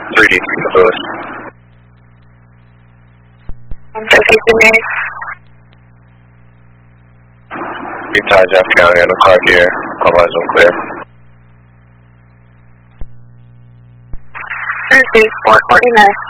3D, St. Louis. Utah, Jeff County, on the clock here. All eyes on clear. 449.